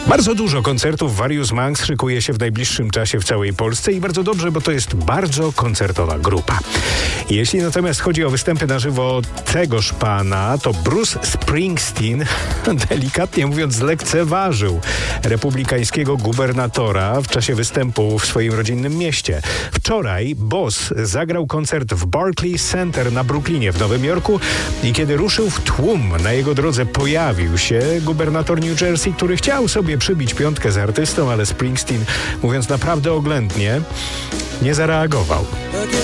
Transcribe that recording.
Bardzo dużo koncertów Various Monks szykuje się w najbliższym czasie w całej Polsce i bardzo dobrze, bo to jest bardzo koncertowa grupa. Jeśli natomiast chodzi o występy na żywo tegoż pana, to Bruce Springsteen, delikatnie mówiąc, zlekceważył republikańskiego gubernatora w czasie występu w swoim rodzinnym mieście. Wczoraj Boss zagrał koncert w Barclays Center na Brooklynie w Nowym Jorku i kiedy ruszył w tłum, na jego drodze pojawił się gubernator New Jersey, który chciał sobie przybić piątkę z artystą, ale Springsteen, mówiąc naprawdę oględnie, nie zareagował.